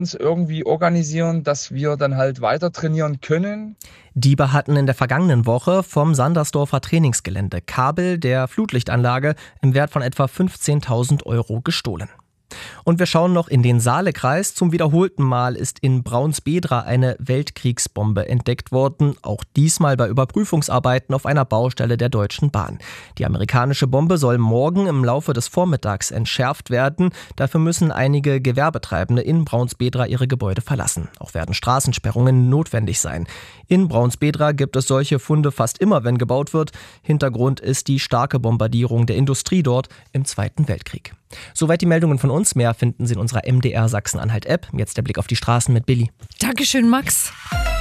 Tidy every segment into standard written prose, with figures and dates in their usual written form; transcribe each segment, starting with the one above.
irgendwie organisieren, dass wir dann halt weiter trainieren können. Diebe hatten in der vergangenen Woche vom Sandersdorfer Trainingsgelände Kabel der Flutlichtanlage im Wert von etwa 15.000 € gestohlen. Und wir schauen noch in den Saalekreis. Zum wiederholten Mal ist in Braunsbedra eine Weltkriegsbombe entdeckt worden, auch diesmal bei Überprüfungsarbeiten auf einer Baustelle der Deutschen Bahn. Die amerikanische Bombe soll morgen im Laufe des Vormittags entschärft werden. Dafür müssen einige Gewerbetreibende in Braunsbedra ihre Gebäude verlassen. Auch werden Straßensperrungen notwendig sein. In Braunsbedra gibt es solche Funde fast immer, wenn gebaut wird. Hintergrund ist die starke Bombardierung der Industrie dort im Zweiten Weltkrieg. Soweit die Meldungen von uns. Mehr finden Sie in unserer MDR Sachsen-Anhalt-App. Jetzt der Blick auf die Straßen mit Billy. Dankeschön, Max.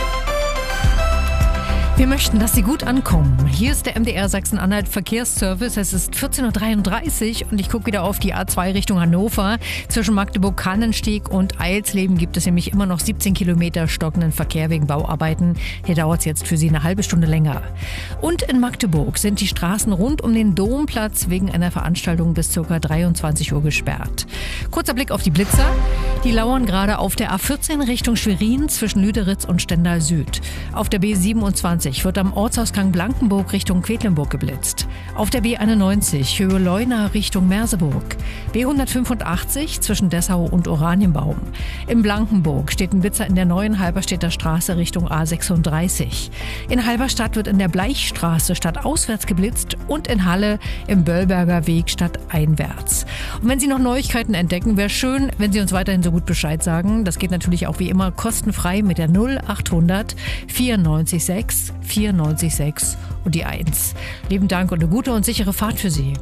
Wir möchten, dass Sie gut ankommen. Hier ist der MDR Sachsen-Anhalt Verkehrsservice. Es ist 14.33 Uhr und ich gucke wieder auf die A2 Richtung Hannover. Zwischen Magdeburg-Kannensteg und Eilsleben gibt es nämlich immer noch 17 Kilometer stockenden Verkehr wegen Bauarbeiten. Hier dauert es jetzt für Sie eine halbe Stunde länger. Und in Magdeburg sind die Straßen rund um den Domplatz wegen einer Veranstaltung bis ca. 23 Uhr gesperrt. Kurzer Blick auf die Blitzer. Die lauern gerade auf der A14 Richtung Schwerin zwischen Lüderitz und Stendal Süd. Auf der B27 wird am Ortsausgang Blankenburg Richtung Quedlinburg geblitzt. Auf der B91 Höhe Leuna Richtung Merseburg. B185 zwischen Dessau und Oranienbaum. In Blankenburg steht ein Blitzer in der neuen Halberstädter Straße Richtung A36. In Halberstadt wird in der Bleichstraße stadtauswärts geblitzt und in Halle im Böllberger Weg stadteinwärts. Und wenn Sie noch Neuigkeiten entdecken, wäre schön, wenn Sie uns weiterhin so gut Bescheid sagen. Das geht natürlich auch wie immer kostenfrei mit der 0800 94 6 und die 1. Lieben Dank und eine gute und sichere Fahrt für Sie.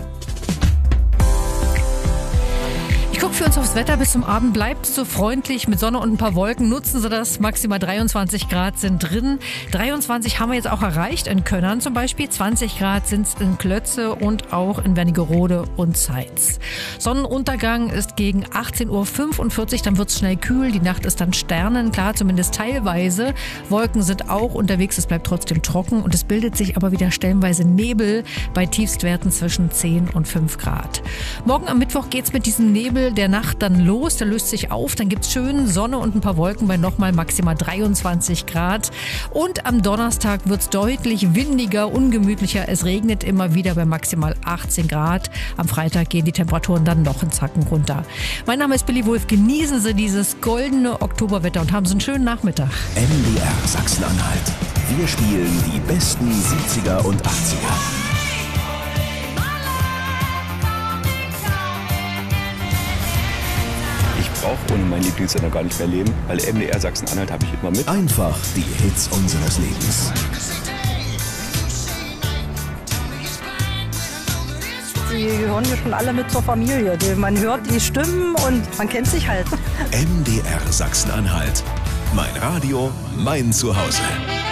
Ich gucke für uns aufs Wetter bis zum Abend. Bleibt so freundlich mit Sonne und ein paar Wolken. Nutzen Sie das. Maximal 23 Grad sind drin. 23 haben wir jetzt auch erreicht in Könnern zum Beispiel. 20 Grad sind es in Klötze und auch in Wernigerode und Zeitz. Sonnenuntergang ist gegen 18.45 Uhr. Dann wird es schnell kühl. Die Nacht ist dann sternenklar, zumindest teilweise. Wolken sind auch unterwegs. Es bleibt trotzdem trocken und es bildet sich aber wieder stellenweise Nebel bei Tiefstwerten zwischen 10 und 5 Grad. Morgen am Mittwoch geht es mit diesem Nebel der Nacht dann los, der löst sich auf, dann gibt es schön Sonne und ein paar Wolken bei nochmal maximal 23 Grad. Und am Donnerstag wird es deutlich windiger, ungemütlicher. Es regnet immer wieder bei maximal 18 Grad. Am Freitag gehen die Temperaturen dann noch einen Zacken runter. Mein Name ist Billy Wulff. Genießen Sie dieses goldene Oktoberwetter und haben Sie einen schönen Nachmittag. MDR Sachsen-Anhalt. Wir spielen die besten 70er und 80er. Ich brauche ohne meinen Lieblingssender gar nicht mehr leben, weil MDR Sachsen-Anhalt habe ich immer mit. Einfach die Hits unseres Lebens. Die gehören hier schon alle mit zur Familie. Man hört die Stimmen und man kennt sich halt. MDR Sachsen-Anhalt. Mein Radio, mein Zuhause.